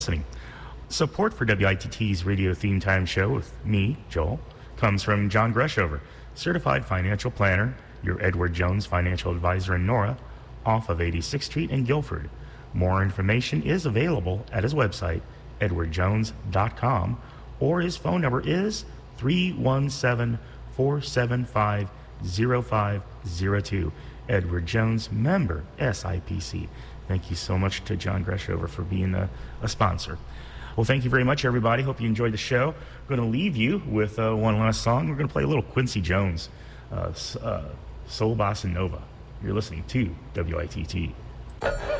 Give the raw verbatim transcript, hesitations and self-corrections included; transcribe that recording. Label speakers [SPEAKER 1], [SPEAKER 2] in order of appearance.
[SPEAKER 1] listening. Support for W I T T's Radio Theme Time show with me, Joel, comes from John Greshover, Certified Financial Planner, your Edward Jones Financial Advisor in Nora, off of eighty-sixth Street in Guilford. More information is available at his website, edward jones dot com, or his phone number is three one seven, four seven five, zero five zero two. Edward Jones, member S I P C. Thank you so much to John Greshover for being a, a sponsor. Well, thank you very much, everybody. Hope you enjoyed the show. I'm going to leave you with uh, one last song. We're going to play a little Quincy Jones, uh, uh, Soul Bossa Nova. You're listening to W I T T.